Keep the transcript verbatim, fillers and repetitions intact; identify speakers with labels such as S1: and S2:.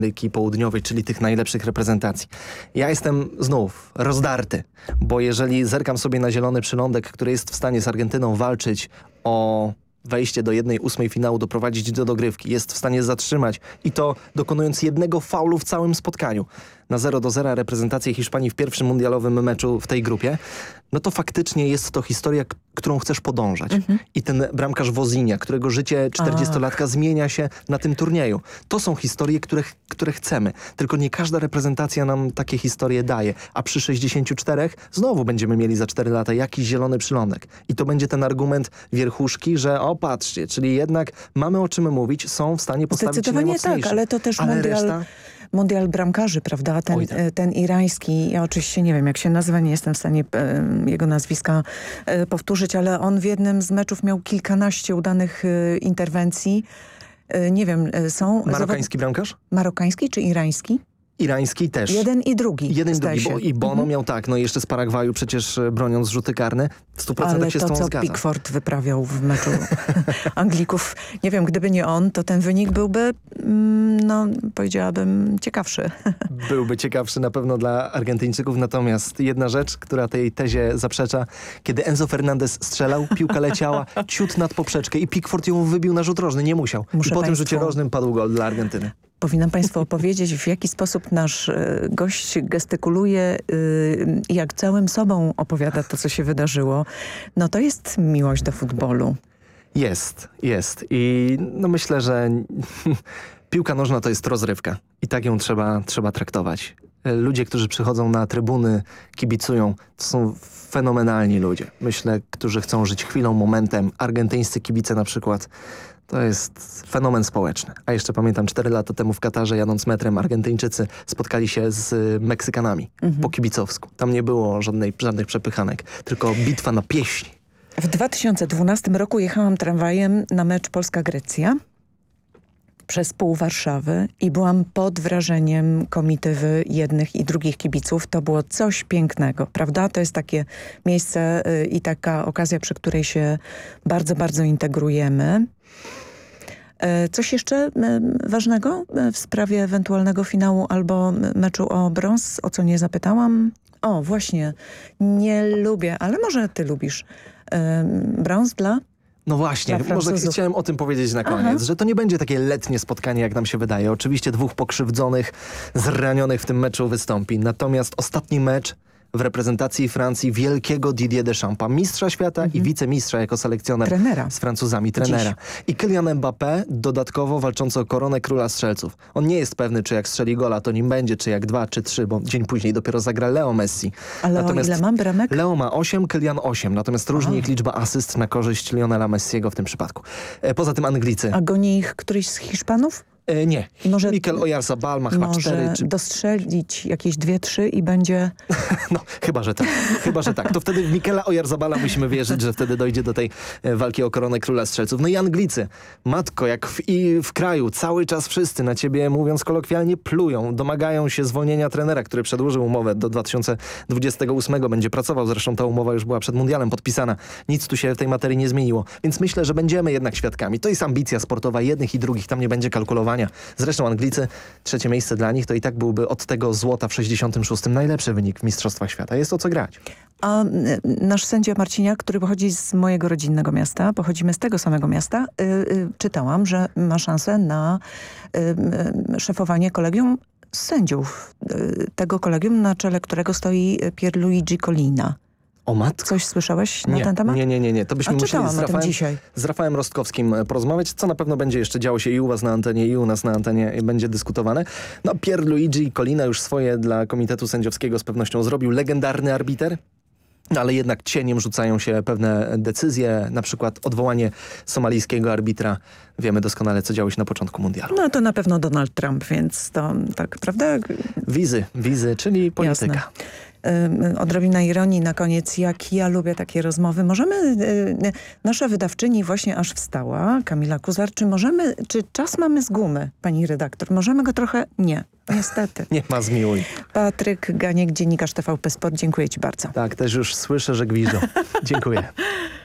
S1: Ameryki Południowej, czyli tych najlepszych reprezentacji. Ja jestem znów rozdarty, bo jeżeli zerkam sobie na zielony przylądek, który jest w stanie z Argentyną walczyć o wejście do jednej ósmej finału, doprowadzić do dogrywki, jest w stanie zatrzymać i to dokonując jednego faulu w całym spotkaniu na zero do zera reprezentację Hiszpanii w pierwszym mundialowym meczu w tej grupie, no to faktycznie jest to historia, k- którą chcesz podążać. Mhm. I ten bramkarz Wozinia, którego życie czterdziestolatka zmienia się na tym turnieju. To są historie, które, które chcemy. Tylko nie każda reprezentacja nam takie historie daje. A przy sześćdziesięciu czterech znowu będziemy mieli za cztery lata jakiś zielony przylądek. I to będzie ten argument wierchuszki, że o patrzcie, czyli jednak mamy o czym mówić, są w stanie postawić się
S2: Zdecydowanie
S1: najmocniejsi.
S2: tak, ale to też
S1: ale
S2: mundial...
S1: reszta...
S2: Mundial bramkarzy, prawda? Ten,
S1: Oj, tak.
S2: ten irański, ja oczywiście nie wiem jak się nazywa, nie jestem w stanie e, jego nazwiska e, powtórzyć, ale on w jednym z meczów miał kilkanaście udanych e, interwencji. E, nie wiem, e, są...
S1: Marokański bramkarz?
S2: Marokański czy irański?
S1: Irański też.
S2: Jeden i drugi.
S1: Jeden i drugi,
S2: się.
S1: bo i Bono
S2: mhm.
S1: miał tak, no i jeszcze z Paragwaju przecież broniąc rzuty karne, w stu procentach
S2: Ale
S1: się
S2: to,
S1: z tą
S2: co
S1: zgadzam.
S2: Pickford wyprawiał w meczu Anglików, nie wiem, gdyby nie on, to ten wynik byłby, mm, no powiedziałabym, ciekawszy.
S1: Byłby ciekawszy na pewno dla Argentyńczyków, natomiast jedna rzecz, która tej tezie zaprzecza, kiedy Enzo Fernandez strzelał, piłka leciała ciut nad poprzeczkę i Pickford ją wybił na rzut rożny, nie musiał.
S2: Muszę
S1: I po tym
S2: państwu...
S1: rzucie rożnym padł gol dla Argentyny.
S2: Powinnam Państwu opowiedzieć, w jaki sposób nasz y, gość gestykuluje y, i jak całym sobą opowiada to, co się wydarzyło. No to jest miłość do futbolu.
S1: Jest, jest. I no myślę, że piłka nożna to jest rozrywka i tak ją trzeba, trzeba traktować. Ludzie, którzy przychodzą na trybuny, kibicują, to są fenomenalni ludzie. Myślę, którzy chcą żyć chwilą, momentem. Argentyńscy kibice na przykład. To jest fenomen społeczny. A jeszcze pamiętam, cztery lata temu w Katarze, jadąc metrem, Argentyńczycy spotkali się z Meksykanami mhm. po kibicowsku. Tam nie było żadnej, żadnych przepychanek, tylko bitwa na pieśń.
S2: W dwa tysiące dwunastym roku jechałam tramwajem na mecz Polska-Grecja przez pół Warszawy i byłam pod wrażeniem komitywy jednych i drugich kibiców. To było coś pięknego, prawda? To jest takie miejsce y, i taka okazja, przy której się bardzo, bardzo integrujemy. Coś jeszcze ważnego w sprawie ewentualnego finału albo meczu o brąz, o co nie zapytałam? O, właśnie, nie lubię, ale może ty lubisz. Brąz dla...
S1: No właśnie, może chciałem o tym powiedzieć na koniec, Aha. że to nie będzie takie letnie spotkanie, jak nam się wydaje. Oczywiście dwóch pokrzywdzonych, zranionych w tym meczu wystąpi. Natomiast ostatni mecz w reprezentacji Francji wielkiego Didier Deschampa, mistrza świata mhm. i wicemistrza jako selekcjoner
S2: trenera.
S1: z Francuzami, trenera. Dziś. I Kylian Mbappé dodatkowo walczący o koronę króla strzelców. On nie jest pewny, czy jak strzeli gola, to nim będzie, czy jak dwa, czy trzy, bo dzień później dopiero zagra Leo Messi.
S2: Ale natomiast o ile mam bramek?
S1: Leo ma osiem, Kylian osiem, natomiast różni ich liczba asyst na korzyść Lionela Messiego w tym przypadku. E, poza tym Anglicy.
S2: A goni ich któryś z Hiszpanów?
S1: E, nie.
S2: Może
S1: Mikel Oyarzabal ma chyba
S2: może
S1: cztery. Czy...
S2: dostrzelić jakieś dwie, trzy i będzie...
S1: No, chyba, że tak. Chyba, że tak. To wtedy w Mikela Oyarzabala musimy wierzyć, że wtedy dojdzie do tej e, walki o koronę króla strzelców. No i Anglicy. Matko, jak w, i w kraju cały czas wszyscy na ciebie, mówiąc kolokwialnie, plują. Domagają się zwolnienia trenera, który przedłużył umowę do dwa tysiące dwudziestego ósmego. Będzie pracował. Zresztą ta umowa już była przed mundialem podpisana. Nic tu się w tej materii nie zmieniło. Więc myślę, że będziemy jednak świadkami. To jest ambicja sportowa jednych i drugich. Tam nie będzie kalkulowania. Zresztą Anglicy, trzecie miejsce dla nich, to i tak byłby od tego złota w sześćdziesiątym szóstym najlepszy wynik w Mistrzostwach Świata. Jest o co grać.
S2: A nasz sędzia Marciniak, który pochodzi z mojego rodzinnego miasta, pochodzimy z tego samego miasta, y, y, czytałam, że ma szansę na y, y, szefowanie kolegium sędziów. Y, tego kolegium, na czele którego stoi Pierluigi Collina.
S1: O matko.
S2: Coś słyszałeś na
S1: nie,
S2: ten temat?
S1: Nie, nie, nie, nie. To byśmy
S2: A
S1: musieli z Rafałem,
S2: dzisiaj.
S1: z Rafałem Rostkowskim porozmawiać, co na pewno będzie jeszcze działo się i u was na antenie, i u nas na antenie będzie dyskutowane. No, Pierluigi Collina już swoje dla Komitetu Sędziowskiego z pewnością zrobił. Legendarny arbiter. No, ale jednak cieniem rzucają się pewne decyzje, na przykład odwołanie somalijskiego arbitra. Wiemy doskonale, co działo się na początku mundialu.
S2: No to na pewno Donald Trump, więc to tak, prawda?
S1: Wizy, wizy, czyli polityka.
S2: Jasne. Odrobina ironii na koniec, jak ja lubię takie rozmowy. Możemy, nasza wydawczyni właśnie aż wstała, Kamila Kuzar, czy możemy, czy czas mamy z gumy, pani redaktor? Możemy go trochę? Nie, niestety.
S1: Nie ma zmiłuj.
S2: Patryk Ganiek, dziennikarz T V P Sport, dziękuję ci bardzo.
S1: Tak, też już słyszę, że gwiżdżą. Dziękuję.